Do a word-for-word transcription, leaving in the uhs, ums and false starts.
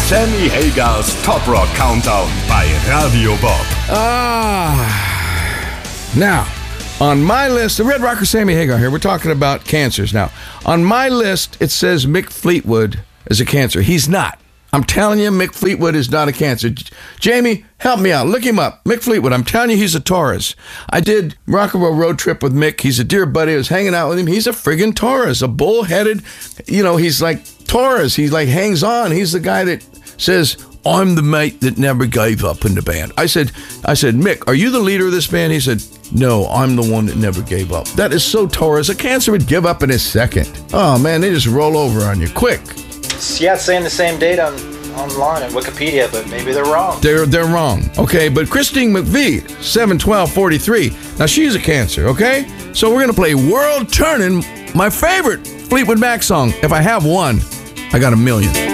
Sammy Hagers Top Rock Countdown bei Radio Bob. Ah. Now, on my list, the Red Rocker Sammy Hagar here, we're talking about cancers. Now, on my list, it says Mick Fleetwood is a cancer. He's not. I'm telling you, Mick Fleetwood is not a cancer. J- Jamie, help me out. Look him up. Mick Fleetwood. I'm telling you, he's a Taurus. I did rock and roll road trip with Mick. He's a dear buddy. I was hanging out with him. He's a friggin' Taurus, a bull-headed, you know, he's like Taurus. He like hangs on. He's the guy that says, I'm the mate that never gave up in the band. I said, I said, Mick, are you the leader of this band? He said, no, I'm the one that never gave up. That is so Taurus. A cancer would give up in a second. Oh, man, they just roll over on you quick. Yeah, it's saying the same date on online on Wikipedia, but maybe they're wrong. They're they're wrong. Okay, but Christine McVie, seven twelve forty-three. Now she's a cancer, okay? So we're gonna play World Turning, my favorite Fleetwood Mac song. If I have one, I got a million.